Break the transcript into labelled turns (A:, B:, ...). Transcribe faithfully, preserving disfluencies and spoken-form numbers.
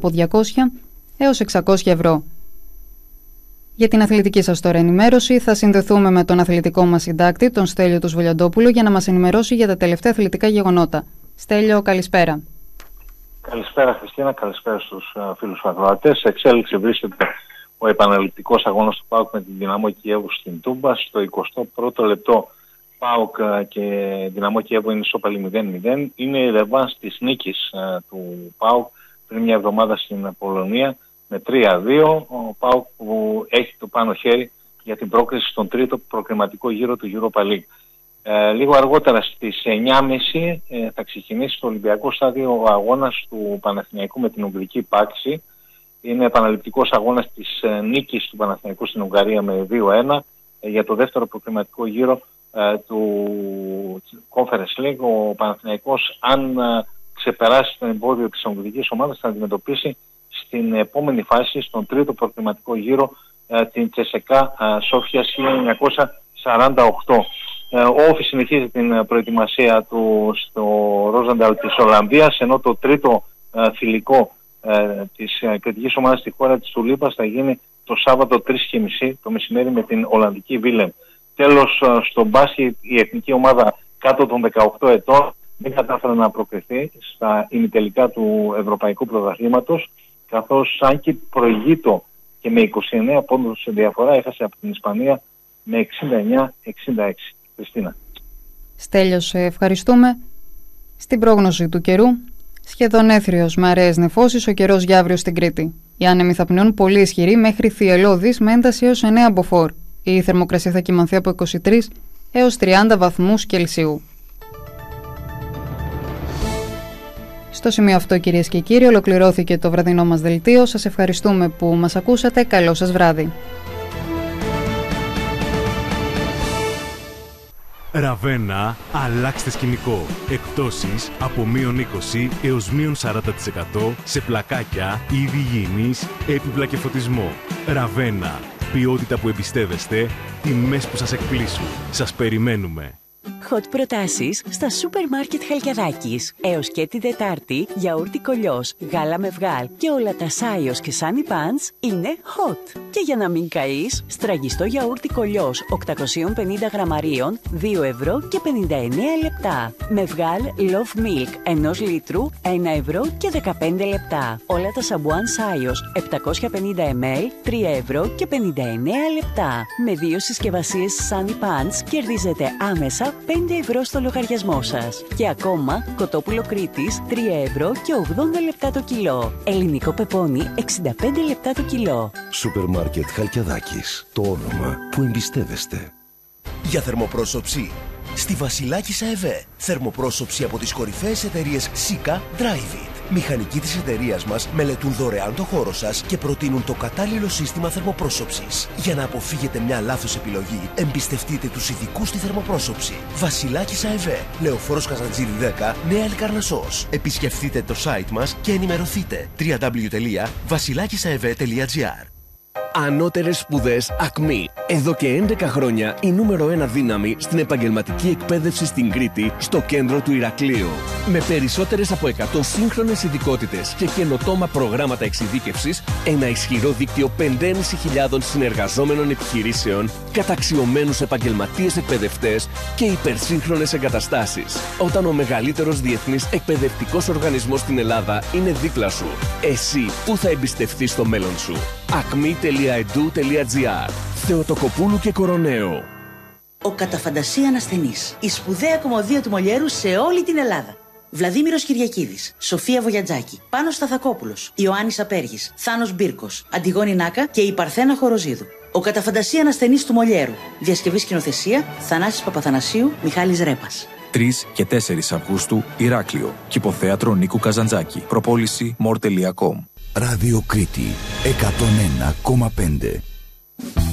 A: από διακόσια έως εξακόσια ευρώ. Για την αθλητική σας τώρα ενημέρωση θα συνδεθούμε με τον αθλητικό μας συντάκτη, τον Στέλιο του Σβολιαντόπουλο, για να μας ενημερώσει για τα τελευταία αθλητικά γεγονότα. Στέλιο, καλησπέρα.
B: Καλησπέρα Χριστίνα, καλησπέρα στους uh, φίλους ακροατές. Σε εξέλιξη βρίσκεται ο επαναληπτικός αγώνας του ΠΑΟΚ με την Δυναμό Κιέβου στην Τούμπα. Στο εικοστό πρώτο λεπτό ΠΑΟΚ και Δυναμό Κιέβου είναι ισόπαλοι μηδέν μηδέν. Είναι η ρεβάνς της νίκης uh, του ΠΑΟΚ πριν μια εβδομάδα στην Πολωνία με τρία δύο. Ο ΠΑΟΚ που έχει το πάνω χέρι για την πρόκριση στον τρίτο προκριματικό γύρο του Europa League. Ε, λίγο αργότερα στις εννιά και μισή ε, θα ξεκινήσει στο Ολυμπιακό Στάδιο ο αγώνας του Παναθηναϊκού με την Ουγγρική Πάξη. Είναι επαναληπτικός αγώνας της ε, νίκης του Παναθηναϊκού στην Ουγγαρία με δύο ένα ε, για το δεύτερο προκριματικό γύρο ε, του Conference League. Ο Παναθηναϊκός, αν ε, ξεπεράσει το εμπόδιο της Ουγγρικής ομάδας, θα αντιμετωπίσει στην επόμενη φάση, στον τρίτο προκριματικό γύρο, ε, την Τσεσεκά ε, Σόφιας χίλια εννιακόσια σαράντα οκτώ. Ο Όφη συνεχίζει την προετοιμασία του στο Ρόζανταλ της Ολλανδίας, ενώ το τρίτο ε, φιλικό ε, της ε, κριτικής ομάδας στη χώρα της Τουλίπας θα γίνει το Σάββατο τρεις και μισή το μεσημέρι με την Ολλανδική Βίλεμ. Τέλος, ε, στο μπάσκετ η εθνική ομάδα κάτω των δεκαοκτώ ετών δεν κατάφερε να προκριθεί στα ημιτελικά του Ευρωπαϊκού Πρωταθλήματος, καθώς αν και προηγείτο και με είκοσι εννέα πόντους σε διαφορά, έχασε από την Ισπανία με εξήντα εννέα εξήντα έξι. Χριστίνα.
A: Στέλιο, σε ευχαριστούμε. Στην πρόγνωση του καιρού, σχεδόν έθριος με αραιές νεφώσεις ο καιρός για αύριο στην Κρήτη. Οι άνεμοι θα πνέουν πολύ ισχυροί μέχρι θυελλώδεις με ένταση έως εννέα μποφόρ. Η θερμοκρασία θα κυμανθεί από είκοσι τρεις έως τριάντα βαθμούς Κελσίου. Στο σημείο αυτό, κυρίες και κύριοι, ολοκληρώθηκε το βραδινό μας δελτίο. Σας ευχαριστούμε που μας ακούσατε. Καλό σας βράδυ.
C: Ραβένα, αλλάξτε σκηνικό. Εκπτώσεις από μείον είκοσι έως μείον σαράντα τοις εκατό σε πλακάκια, είδη υγιεινής, έπιπλα και φωτισμό. Ραβένα, ποιότητα που εμπιστεύεστε, τιμές που σας εκπλήσουν. Σας περιμένουμε.
D: Hot προτάσεις στα σούπερ μάρκετ Χαλκιαδάκης. Έως και τη Δετάρτη, γιαούρτι κολλιός, γάλα με βγάλ και όλα τα Σάιος και Sunny Pants είναι hot. Και για να μην καείς, στραγγιστό γιαούρτι κολλιός οκτακόσια πενήντα γραμμαρίων, δύο ευρώ και πενήντα εννέα λεπτά. Με βγάλ Love Milk ενός λίτρου, ένα ευρώ και δεκαπέντε λεπτά. Όλα τα σαμπουάν Σάιος επτακόσια πενήντα μιλιλίτρα, τρία ευρώ και πενήντα εννέα λεπτά. Με δύο συσκευασίες Sunny Pants κερδίζετε άμεσα πέντε ευρώ στο λογαριασμό σας. Και ακόμα, κοτόπουλο Κρήτης, τρία ευρώ και ογδόντα λεπτά το κιλό. Ελληνικό πεπόνι, εξήντα πέντε λεπτά το κιλό.
E: Σούπερ μάρκετ Χαλκιαδάκης. Το όνομα που εμπιστεύεστε.
F: Για θερμοπρόσωψη, στη Βασιλάκισσα ΕΒΕ. Θερμοπρόσωψη από τις κορυφαίες εταιρείες Sika, Drivit. Μηχανικοί της εταιρείας μας μελετούν δωρεάν το χώρο σας και προτείνουν το κατάλληλο σύστημα θερμοπρόσωψης. Για να αποφύγετε μια λάθος επιλογή, εμπιστευτείτε τους ειδικούς στη θερμοπρόσωψη. Βασιλάκισσα ΕΒΕ, Λεωφόρος Καζαντζήρη δέκα, Νέα Λικαρνασσός. Επισκεφτείτε το site μας και ενημερωθείτε. double-u double-u double-u τελεία βασιλάκισσα-ευε τελεία τζι άρ.
G: Ανώτερες σπουδές ΑΚΜΗ. Εδώ και έντεκα χρόνια η νούμερο ένα δύναμη στην επαγγελματική εκπαίδευση στην Κρήτη, στο κέντρο του Ηρακλείου. Με περισσότερες από εκατό σύγχρονες ειδικότητες και καινοτόμα προγράμματα εξειδίκευσης, ένα ισχυρό δίκτυο πέντε χιλιάδες πεντακόσιων συνεργαζόμενων επιχειρήσεων, καταξιωμένους επαγγελματίες εκπαιδευτές και υπερσύγχρονες εγκαταστάσεις. Όταν ο μεγαλύτερος διεθνής εκπαιδευτικός οργανισμός στην Ελλάδα είναι δίπλα σου, εσύ πού θα εμπιστευτείς το μέλλον σου? ακμή τελεία ed τελεία τζι άρ. Θεοτοκοπούλου και Κοροναίο.
H: Ο κατά φαντασία ασθενής. Η σπουδαία κομμωδία του Μολιέρου σε όλη την Ελλάδα. Βλαδίμηρος Κυριακίδης, Σοφία Βογιατζάκη, Πάνος Σταθακόπουλος, Ιωάννης Απέργης, Θάνος Μπίρκος, Αντιγόνη Νάκα και η Παρθένα Χοροζίδου. Ο κατά φαντασία ασθενής του Μολιέρου. Διασκευή σκηνοθεσία Θανάσης Παπαθανασίου, Μιχάλης Ρέπας.
I: τρεις και τέσσερις Αυγούστου, Ηράκλειο. Κηποθέατρο Νίκου Καζαντζάκη. Προπόληση μορ τελεία κομ.
E: Ράδιο Κρήτη εκατόν ένα κόμμα πέντε.